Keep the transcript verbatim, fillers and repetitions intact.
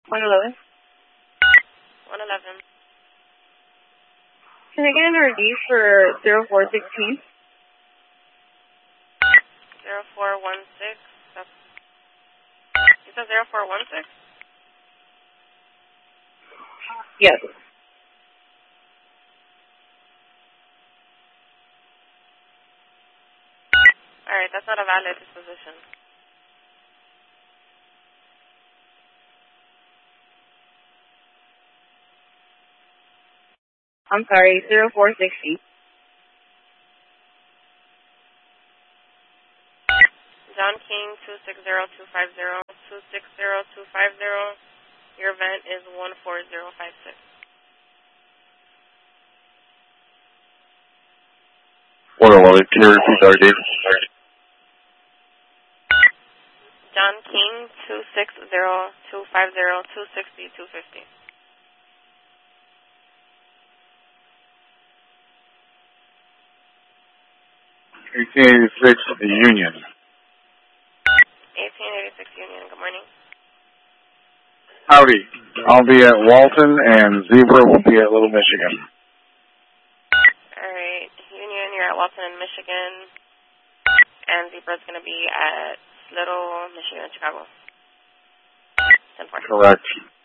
one eleven. one eleven. Can I get an R D for zero four sixteen? zero four one six. That's, you said zero four one six? Yes. Alright, that's not a valid disposition. I'm sorry, zero four sixty. John King, two six zero two five zero, two six zero two five zero. Your event is one four zero five six. one eleven, can you repeat our date? John King, two six zero two five zero, two sixty two fifty. eighteen eighty-six, the Union. eighteen eighty-six Union, good morning. Howdy. I'll be at Walton, and Zebra will be at Little Michigan. Alright, Union, you're at Walton in Michigan, and Zebra's going to be at Little Michigan, Chicago. ten four. Correct.